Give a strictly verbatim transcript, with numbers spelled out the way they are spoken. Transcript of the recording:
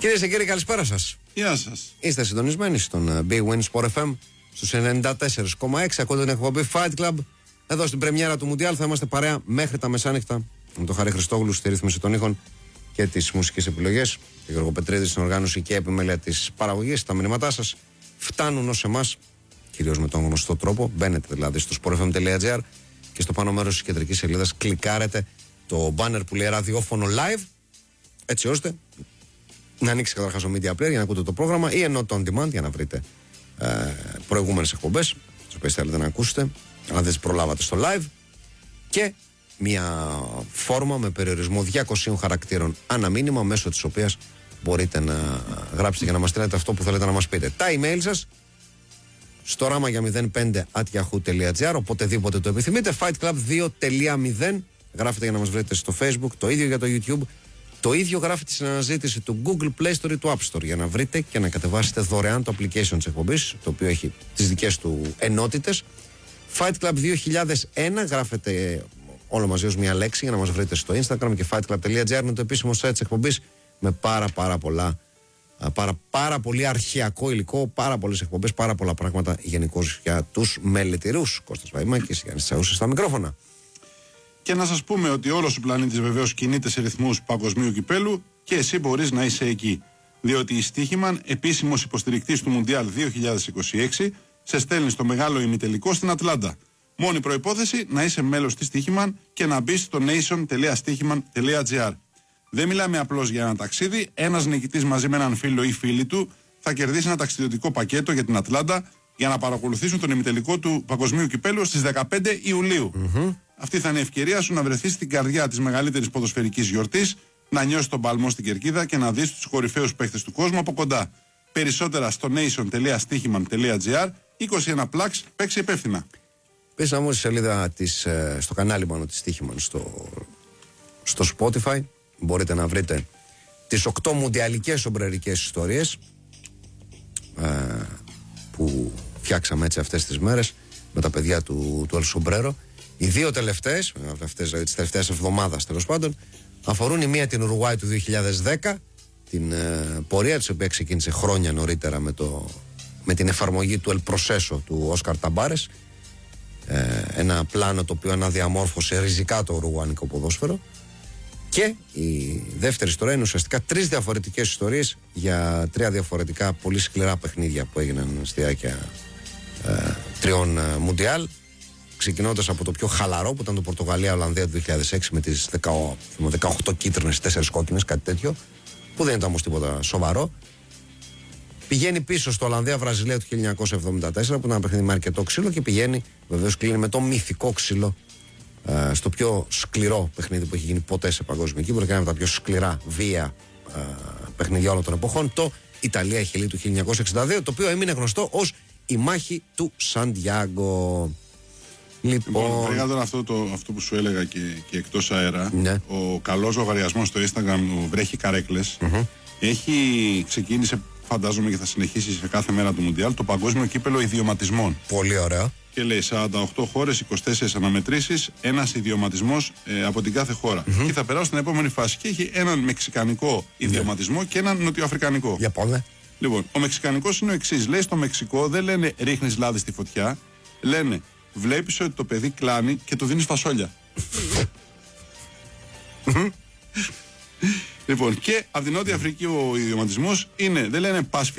Κυρίες και κύριοι, καλησπέρα σας. Γεια σας. Είστε συντονισμένοι στον Big Win Sport εφ εμ στους ενενήντα τέσσερα κόμμα έξι. Ακούτε την εκπομπή Fight Club. Εδώ στην πρεμιέρα του Μουντιάλ θα είμαστε παρέα μέχρι τα μεσάνυχτα. Με τον Χάρη Χριστόγλου στη ρύθμιση των ήχων και τις μουσικές επιλογές. Τον Γιώργο Πετρίδη στην οργάνωση και επιμέλεια της παραγωγής. Τα μηνύματά σας φτάνουν ως εμάς, κυρίως με τον γνωστό τρόπο. Μπαίνετε δηλαδή στο σπορ εφ εμ τελεία τζι άρ και στο πάνω μέρος της κεντρικής σελίδας κλικάρετε το banner που λέει ραδιόφωνο live, έτσι ώστε να ανοίξει καταρχάς ο Media Player για να ακούτε το πρόγραμμα ή ενώ το on demand για να βρείτε ε, προηγούμενες εκπομπές, τις οποίες θέλετε να ακούσετε, αν δεν τις προλάβατε στο live, και μια φόρμα με περιορισμό διακοσίων χαρακτήρων ανά μήνυμα, μέσω της οποίας μπορείτε να γράψετε και να μας στείλετε αυτό που θέλετε να μας πείτε. Τα email σας στο ράμα για μηδέν πέντε at yahoo τελεία τζι άρ, οποτεδήποτε το επιθυμείτε. Fight Club δύο τελεία μηδέν γράφετε για να μας βρείτε στο Facebook, το ίδιο για το YouTube. Το ίδιο γράφετε στην αναζήτηση του Google Play Store ή του App Store για να βρείτε και να κατεβάσετε δωρεάν το application της εκπομπής, το οποίο έχει τις δικές του ενότητες. Fight Club δύο χιλιάδες ένα γράφετε όλο μαζί ως μια λέξη για να μας βρείτε στο Instagram, και fightclub τελεία τζι άρ είναι το επίσημο site της εκπομπής με πάρα πάρα πολλά, πάρα, πάρα πολύ αρχαιακό υλικό, πάρα πολλές εκπομπές, πάρα πολλά πράγματα γενικώς για τους μελετηρούς. Κώστας Βαϊμάκης, Γιάννης Τσαούσης στα μικρόφωνα. Και να σας πούμε ότι όλος ο πλανήτης βεβαίως κινείται σε ρυθμούς παγκοσμίου κυπέλου και εσύ μπορείς να είσαι εκεί. Διότι η Στίχημαν, επίσημος υποστηρικτής του Μουντιάλ δύο χιλιάδες είκοσι έξι, σε στέλνει στο μεγάλο ημιτελικό στην Ατλάντα. Μόνη προϋπόθεση να είσαι μέλος της Στίχημαν και να μπεις στο nation τελεία στίχημαν τελεία τζι άρ. Δεν μιλάμε απλώς για ένα ταξίδι. Ένας νικητής μαζί με έναν φίλο ή φίλη του θα κερδίσει ένα ταξιδιωτικό πακέτο για την Ατλάντα για να παρακολουθήσουν τον ημιτελικό του παγκοσμίου κυπέλου στις δεκαπέντε Ιουλίου. Mm-hmm. Αυτή θα είναι η ευκαιρία σου να βρεθείς στην καρδιά της μεγαλύτερης ποδοσφαιρικής γιορτής, να νιώσεις τον παλμό στην κερκίδα και να δεις τους κορυφαίους παίχτες του κόσμου από κοντά. Περισσότερα στο nation τελεία στίχημαν τελεία τζι άρ. είκοσι ένα Plus, παίξε υπεύθυνα. Πες να μου στη σελίδα της, στο κανάλι μόνο της Στίχημαν στο, στο Spotify μπορείτε να βρείτε τις οκτώ μουντιαλικές ομπρερικές ιστορίες ε, που φτιάξαμε έτσι αυτές τις μέρες με τα παιδιά του, του El Sombrero. Οι δύο τελευταίες, αυτές δηλαδή τις τελευταίες εβδομάδας τέλος πάντων, αφορούν η μία την Ουρουάη του δύο χιλιάδες δέκα, την ε, πορεία της οποία ξεκίνησε χρόνια νωρίτερα με, το, με την εφαρμογή του El Proceso του Όσκαρ Ταμπάρες, ε, ένα πλάνο το οποίο αναδιαμόρφωσε ριζικά το ουρουγουανικό ποδόσφαιρο. Και η δεύτερη ιστορία είναι ουσιαστικά τρεις διαφορετικές ιστορίες για τρία διαφορετικά πολύ σκληρά παιχνίδια που έγιναν στη διάρκεια ε, τριών ε, Μουντιάλ. Ξεκινώντας από το πιο χαλαρό που ήταν το Πορτογαλία-Ολλανδία του δύο χιλιάδες έξι με τις δεκαοκτώ κίτρινες, τέσσερις κόκκινες, κάτι τέτοιο, που δεν ήταν όμως τίποτα σοβαρό. Πηγαίνει πίσω στο Ολλανδία-Βραζιλία του χίλια εννιακόσια εβδομήντα τέσσερα που ήταν ένα παιχνίδι με αρκετό ξύλο, και πηγαίνει, βεβαίως κλείνει με το μυθικό ξύλο ε, στο πιο σκληρό παιχνίδι που έχει γίνει ποτέ σε παγκόσμιο κύπελλο και ένα από τα πιο σκληρά βία ε, παιχνίδια όλων των εποχών, το Ιταλία-Χιλή του χίλια εννιακόσια εξήντα δύο, το οποίο έμεινε γνωστό ως η μάχη του Σαντιάγκο. Λοιπόν, βρήκα τώρα αυτό, το, αυτό που σου έλεγα και, και εκτός αέρα. Ναι. Ο καλός λογαριασμός στο Instagram του Βρέχει Καρέκλες mm-hmm. έχει ξεκίνησε, φαντάζομαι και θα συνεχίσει σε κάθε μέρα του Μουντιάλ, το παγκόσμιο κύπελλο ιδιωματισμών. Πολύ ωραίο. Και λέει σαράντα οκτώ χώρες, είκοσι τέσσερις αναμετρήσεις, ένας ιδιωματισμός ε, από την κάθε χώρα. Mm-hmm. Και θα περάσω στην επόμενη φάση. Και έχει έναν μεξικανικό ιδιωματισμό mm-hmm. και έναν νοτιοαφρικανικό. Για πόδε. Λοιπόν, ο μεξικανικός είναι ο εξής. Λέει στο Μεξικό δεν λένε ρίχνεις λάδι στη φωτιά, λένε βλέπεις ότι το παιδί κλάνει και του δίνεις φασόλια. Λοιπόν, και από την Νότια Αφρική ο ιδιωματισμός είναι, δεν λένε πας